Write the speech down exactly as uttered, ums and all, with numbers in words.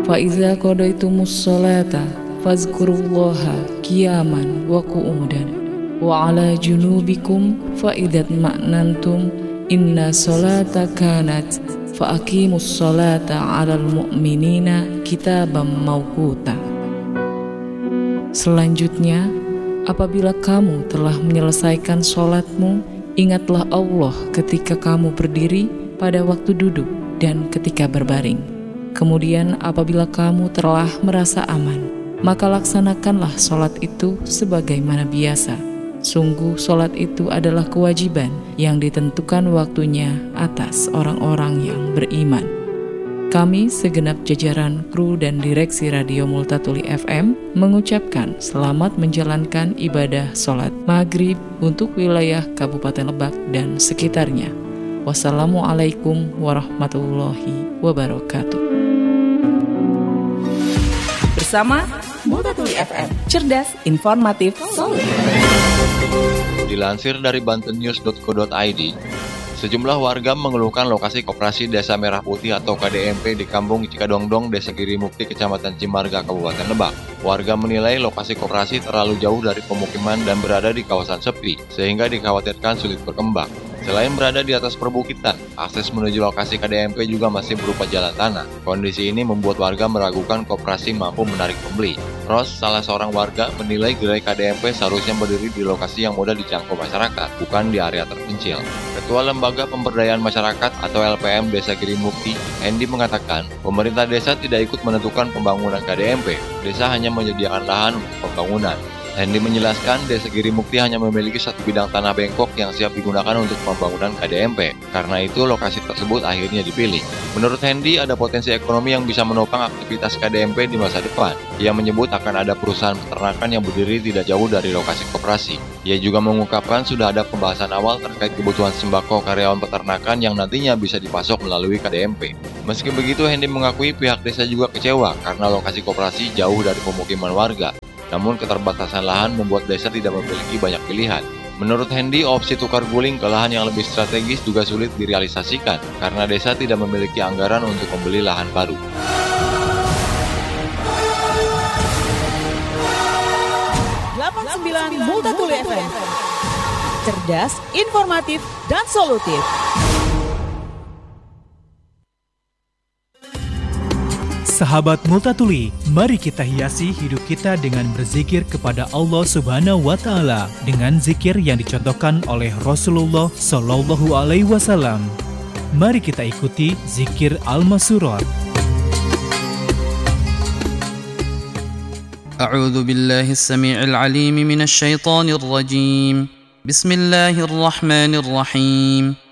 Fa iza qadaytumus sholata fazkurullaha qiyaman wa qu'udan wa ala junubikum fa idza ma'nantum inna sholata kanat fa aqimus sholata 'alal mu'minina kitaban mawquta. Selanjutnya, apabila kamu telah menyelesaikan sholatmu, ingatlah Allah ketika kamu berdiri, pada waktu duduk, dan ketika berbaring. Kemudian apabila kamu telah merasa aman, maka laksanakanlah sholat itu sebagaimana biasa. Sungguh sholat itu adalah kewajiban yang ditentukan waktunya atas orang-orang yang beriman. Kami segenap jajaran kru dan direksi Radio Multatuli F M mengucapkan selamat menjalankan ibadah sholat maghrib untuk wilayah Kabupaten Lebak dan sekitarnya. Wassalamualaikum warahmatullahi wabarakatuh. Bersama Multatuli F M, cerdas, informatif, solid. Dilansir dari bantennews dot co dot i d, sejumlah warga mengeluhkan lokasi koperasi Desa Merah Putih atau K D M P di Kampung Cikadongdong, Desa Girimukti, Kecamatan Cimarga, Kabupaten Lebak. Warga menilai lokasi koperasi terlalu jauh dari pemukiman dan berada di kawasan sepi, sehingga dikhawatirkan sulit berkembang. Selain berada di atas perbukitan, akses menuju lokasi K D M P juga masih berupa jalan tanah. Kondisi ini membuat warga meragukan koperasi mampu menarik pembeli. Ros, salah seorang warga, menilai gerai K D M P seharusnya berdiri di lokasi yang mudah dijangkau masyarakat, bukan di area terpencil. Ketua Lembaga Pemberdayaan Masyarakat atau L P M Desa Girimukti, Hendy, mengatakan, pemerintah desa tidak ikut menentukan pembangunan K D M P. Desa hanya menyediakan lahan untuk pembangunan. Hendy menjelaskan Desa Girimukti hanya memiliki satu bidang tanah bengkok yang siap digunakan untuk pembangunan K D M P. Karena itu lokasi tersebut akhirnya dipilih. Menurut Hendy, ada potensi ekonomi yang bisa menopang aktivitas K D M P di masa depan. Ia menyebut akan ada perusahaan peternakan yang berdiri tidak jauh dari lokasi koperasi. Ia juga mengungkapkan sudah ada pembahasan awal terkait kebutuhan sembako karyawan peternakan yang nantinya bisa dipasok melalui K D M P. Meski begitu, Hendy mengakui pihak desa juga kecewa karena lokasi koperasi jauh dari pemukiman warga. Namun keterbatasan lahan membuat desa tidak memiliki banyak pilihan. Menurut Hendy, opsi tukar guling ke lahan yang lebih strategis juga sulit direalisasikan karena desa tidak memiliki anggaran untuk membeli lahan baru. delapan puluh sembilan Multatuli F M, cerdas, informatif, dan solutif. Sahabat Multatuli, mari kita hiasi hidup kita dengan berzikir kepada Allah Subhanahu wa Ta'ala dengan zikir yang dicontohkan oleh Rasulullah Shallallahu Alaihi Wasallam. Mari kita ikuti zikir Al-Masurat. A'udzu billahi as-sami'il 'alim minasy syaithanir rajim. Bismillahirrahmanirrahim.